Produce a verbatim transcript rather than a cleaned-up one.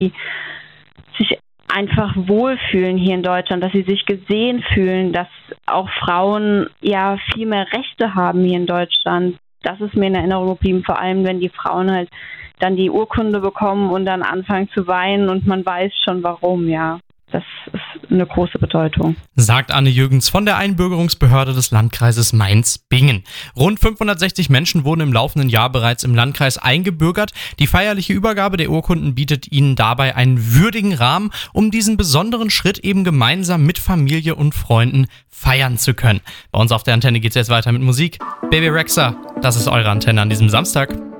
sich einfach wohlfühlen hier in Deutschland, dass sie sich gesehen fühlen, dass auch Frauen ja viel mehr Rechte haben hier in Deutschland. Das ist mir in Erinnerung geblieben, vor allem wenn die Frauen halt dann die Urkunde bekommen und dann anfangen zu weinen und man weiß schon warum, ja. Das ist eine große Bedeutung. Sagt Anne Jürgens von der Einbürgerungsbehörde des Landkreises Mainz-Bingen. Rund fünfhundertsechzig Menschen wurden im laufenden Jahr bereits im Landkreis eingebürgert. Die feierliche Übergabe der Urkunden bietet ihnen dabei einen würdigen Rahmen, um diesen besonderen Schritt eben gemeinsam mit Familie und Freunden feiern zu können. Bei uns auf der Antenne geht es jetzt weiter mit Musik. Bebe Rexha, das ist eure Antenne an diesem Samstag.